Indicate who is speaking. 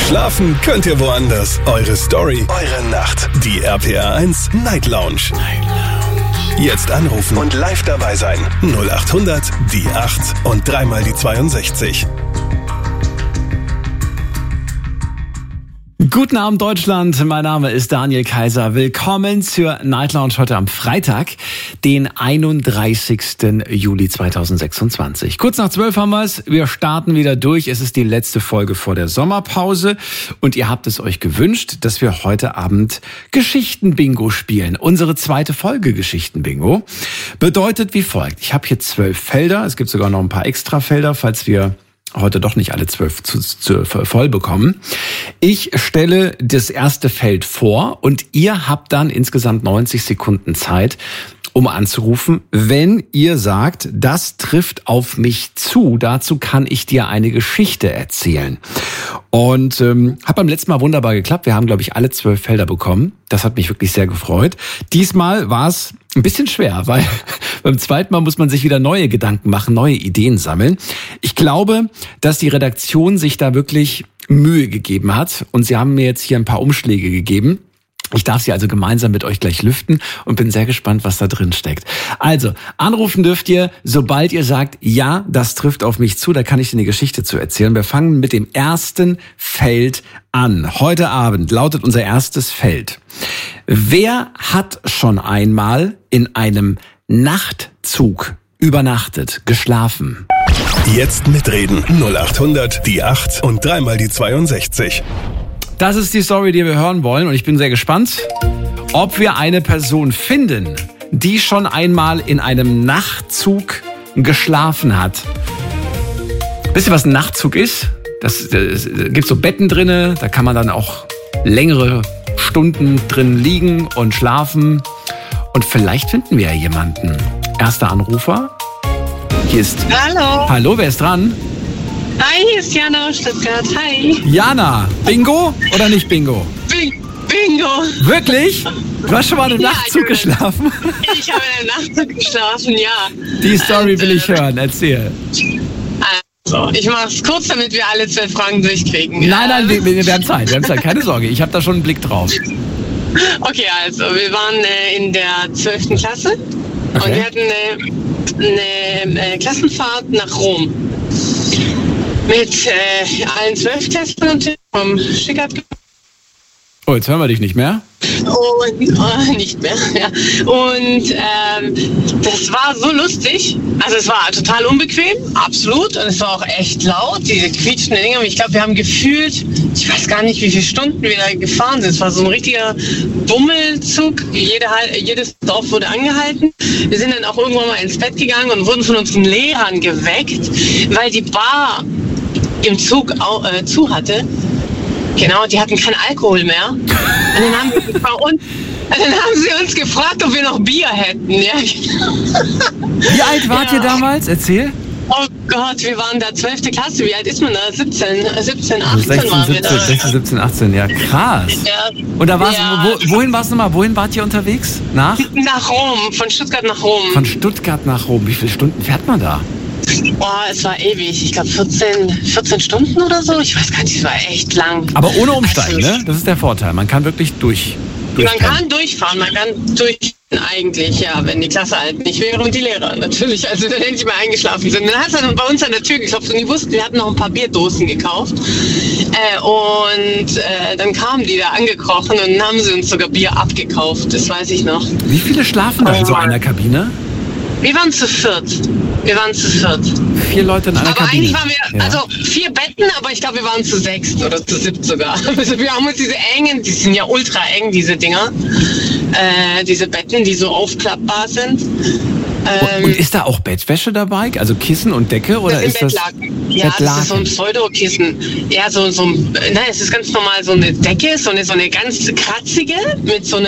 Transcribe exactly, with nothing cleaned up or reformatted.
Speaker 1: Schlafen könnt ihr woanders. Eure Story, eure Nacht. Die R P R eins Night Lounge. Night Lounge. Jetzt anrufen und live dabei sein. null acht hundert, die acht und dreimal die zweiundsechzig.
Speaker 2: Guten Abend Deutschland, mein Name ist Daniel Kaiser. Willkommen zur Night Lounge heute am Freitag, den einunddreißigsten Juli zweitausendsechsundzwanzig. Kurz nach zwölf haben wir es, wir starten wieder durch. Es ist die letzte Folge vor der Sommerpause und ihr habt es euch gewünscht, dass wir heute Abend Geschichten-Bingo spielen. Unsere zweite Folge Geschichten-Bingo bedeutet wie folgt. Ich habe hier zwölf Felder, es gibt sogar noch ein paar Extrafelder, falls wir heute doch nicht alle zwölf zu, zu, voll bekommen. Ich stelle das erste Feld vor und ihr habt dann insgesamt neunzig Sekunden Zeit, um anzurufen, wenn ihr sagt, das trifft auf mich zu. Dazu kann ich dir eine Geschichte erzählen. Und ähm, hat beim letzten Mal wunderbar geklappt. Wir haben, glaube ich, alle zwölf Felder bekommen. Das hat mich wirklich sehr gefreut. Diesmal war es ein bisschen schwer, weil beim zweiten Mal muss man sich wieder neue Gedanken machen, neue Ideen sammeln. Ich glaube, dass die Redaktion sich da wirklich Mühe gegeben hat. Und sie haben mir jetzt hier ein paar Umschläge gegeben. Ich darf sie also gemeinsam mit euch gleich lüften und bin sehr gespannt, was da drin steckt. Also, anrufen dürft ihr, sobald ihr sagt, ja, das trifft auf mich zu, da kann ich dir eine Geschichte zu erzählen. Wir fangen mit dem ersten Feld an. Heute Abend lautet unser erstes Feld. Wer hat schon einmal in einem Nachtzug übernachtet, geschlafen?
Speaker 1: Jetzt mitreden. null acht hundert, die acht und dreimal die zweiundsechzig.
Speaker 2: Das ist die Story, die wir hören wollen und ich bin sehr gespannt, ob wir eine Person finden, die schon einmal in einem Nachtzug geschlafen hat. Wisst ihr, was ein Nachtzug ist? Das, das, das gibt so Betten drinne, da kann man dann auch längere Stunden drin liegen und schlafen. Und vielleicht finden wir ja jemanden. Erster Anrufer. Hier ist...
Speaker 3: Hallo.
Speaker 2: Hallo, wer ist dran?
Speaker 3: Hi, hier ist Jana aus Stuttgart. Hi.
Speaker 2: Jana, Bingo oder nicht Bingo?
Speaker 3: Bing, Bingo.
Speaker 2: Wirklich? Du hast schon mal im
Speaker 3: Ja,
Speaker 2: Nachtzug
Speaker 3: ich-
Speaker 2: geschlafen?
Speaker 3: Ich habe in einem Nachtzug geschlafen, ja.
Speaker 2: Die Story
Speaker 3: Und,
Speaker 2: will ich
Speaker 3: äh,
Speaker 2: hören, erzähl.
Speaker 3: Also, ich mache es kurz, damit wir alle zwölf Fragen durchkriegen.
Speaker 2: Nein, nein,
Speaker 3: Ähm,
Speaker 2: wir, wir haben Zeit, wir haben Zeit, keine Sorge, ich habe da schon einen Blick drauf.
Speaker 3: Okay, also, wir waren äh, in der zwölften Klasse und
Speaker 2: Okay.
Speaker 3: wir hatten eine, eine äh, Klassenfahrt nach Rom. Mit äh, allen Zwölftklässlern vom Stuttgart.
Speaker 2: Oh, jetzt hören wir dich nicht mehr.
Speaker 3: Und oh, nicht mehr, ja. Und ähm, das war so lustig. Also es war total unbequem, absolut. Und es war auch echt laut, diese quietschenden Dinger. Ich glaube, wir haben gefühlt, ich weiß gar nicht, wie viele Stunden wir da gefahren sind. Es war so ein richtiger Bummelzug. Jede, jedes Dorf wurde angehalten. Wir sind dann auch irgendwann mal ins Bett gegangen und wurden von unseren Lehrern geweckt, weil die Bar im Zug au, äh, zu hatte. Genau, die hatten keinen Alkohol mehr. Und dann haben, wir bei uns, dann haben sie uns gefragt, ob wir noch Bier hätten. Ja.
Speaker 2: Wie alt wart
Speaker 3: Ja.
Speaker 2: ihr damals? Erzähl.
Speaker 3: Oh Gott, wir waren da zwölfte Klasse. Wie alt ist man da? siebzehn, siebzehn, achtzehn
Speaker 2: sechzehn,
Speaker 3: waren wir
Speaker 2: siebzehn,
Speaker 3: da.
Speaker 2: sechzehn, siebzehn, achtzehn, ja krass.
Speaker 3: Ja.
Speaker 2: Und da warst
Speaker 3: Ja.
Speaker 2: wo, wohin warst du nochmal? Wohin wart ihr unterwegs? Nach?
Speaker 3: Nach Rom, von Stuttgart nach Rom.
Speaker 2: Von Stuttgart nach Rom. Wie viele Stunden fährt man da?
Speaker 3: Oh, es war ewig. Ich glaube vierzehn, vierzehn Stunden oder so. Ich weiß gar nicht, es war echt lang.
Speaker 2: Aber ohne Umsteigen,
Speaker 3: Also,
Speaker 2: ne? Das ist der Vorteil. Man kann wirklich durch.
Speaker 3: Man
Speaker 2: durchpennen.
Speaker 3: kann durchfahren, man kann durch eigentlich, ja, wenn die Klasse alt nicht wäre und die Lehrer natürlich, also wenn die nicht mehr eingeschlafen sind. Dann hat es dann bei uns an der Tür geklopft und die wussten, wir hatten noch ein paar Bierdosen gekauft. Äh, und äh, dann kamen die da angekrochen und dann haben sie uns sogar Bier abgekauft, das weiß ich noch.
Speaker 2: Wie viele schlafen da in so einer Kabine?
Speaker 3: Wir waren zu viert. Wir waren zu viert.
Speaker 2: Vier Leute in einer
Speaker 3: Aber
Speaker 2: Kabine.
Speaker 3: eigentlich waren wir,
Speaker 2: Ja.
Speaker 3: also vier Betten, aber ich glaube, wir waren zu sechst oder zu siebt sogar. Also wir haben uns diese engen, die sind ja ultra eng, diese Dinger, äh, diese Betten, die so aufklappbar sind.
Speaker 2: Und, und ist da auch Bettwäsche dabei? Also Kissen und Decke? Oder
Speaker 3: das
Speaker 2: ist
Speaker 3: sind
Speaker 2: das
Speaker 3: Bettlaken. Ja, das ist so ein Pseudokissen. Ja, so, so ein, nein, es ist ganz normal so eine Decke, so eine, so eine ganz kratzige mit so einer